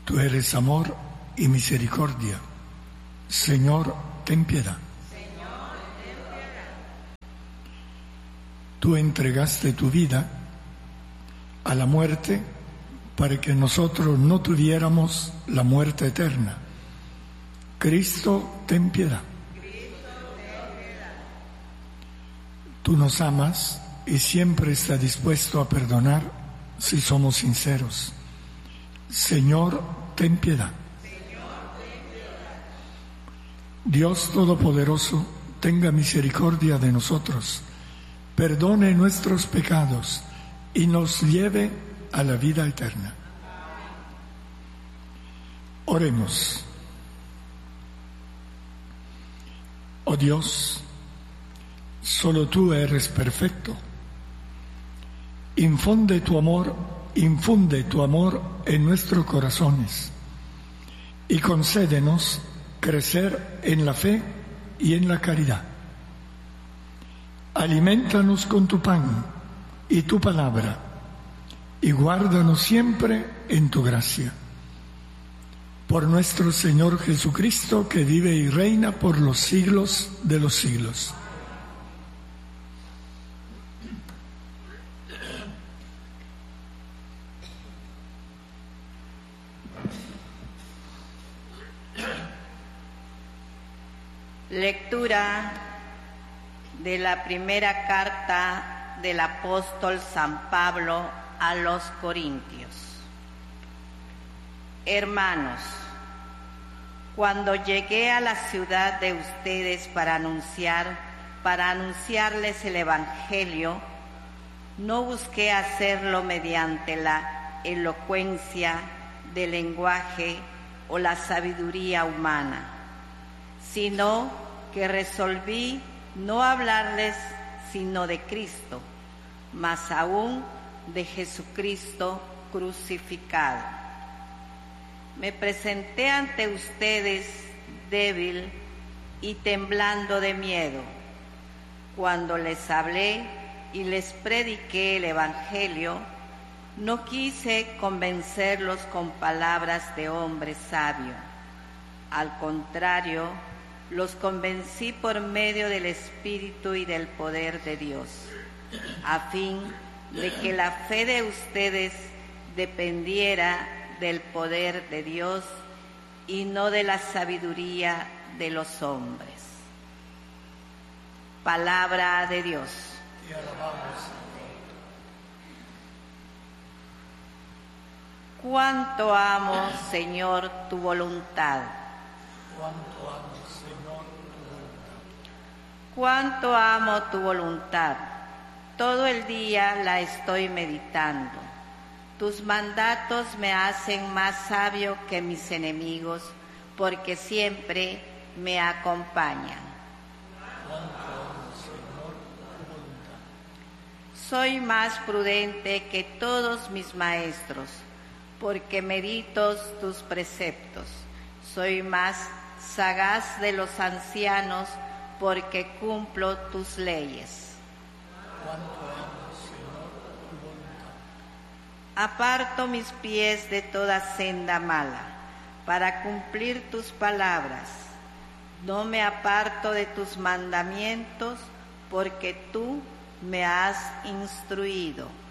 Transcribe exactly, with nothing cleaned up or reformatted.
Tú eres amor y misericordia. Señor, ten piedad. Señor, ten piedad. Tú entregaste tu vida a la muerte para que nosotros no tuviéramos la muerte eterna. Cristo, ten piedad. Cristo, ten piedad. Tú nos amas y siempre estás dispuesto a perdonar si somos sinceros. Señor, ten piedad. Señor, ten piedad. Dios Todopoderoso, tenga misericordia de nosotros, perdone nuestros pecados y nos lleve a la vida eterna. Oremos. Oh Dios, solo tú eres perfecto. Infunde tu amor, infunde tu amor en nuestros corazones y concédenos crecer en la fe y en la caridad. Aliméntanos con tu pan y tu palabra y guárdanos siempre en tu gracia. Por nuestro Señor Jesucristo, que vive y reina por los siglos de los siglos. Lectura de la primera carta del apóstol San Pablo a los Corintios. Hermanos, cuando llegué a la ciudad de ustedes para anunciar, para anunciarles el Evangelio, no busqué hacerlo mediante la elocuencia del lenguaje o la sabiduría humana, sino que resolví no hablarles sino de Cristo, más aún de Jesucristo crucificado. Me presenté ante ustedes débil y temblando de miedo. Cuando les hablé y les prediqué el Evangelio, no quise convencerlos con palabras de hombre sabio. Al contrario, los convencí por medio del Espíritu y del poder de Dios, a fin de que la fe de ustedes dependiera del poder de Dios y no de la sabiduría de los hombres. Palabra de Dios. Te alabamos. Cuánto amo, Señor, tu voluntad. Cuánto amo, Señor, tu voluntad. Cuánto amo tu voluntad. Todo el día la estoy meditando. Tus mandatos me hacen más sabio que mis enemigos, porque siempre me acompañan. Soy más prudente que todos mis maestros, porque medito tus preceptos. Soy más sagaz de los ancianos, porque cumplo tus leyes. Aparto mis pies de toda senda mala, para cumplir tus palabras. No me aparto de tus mandamientos, porque tú me has instruido.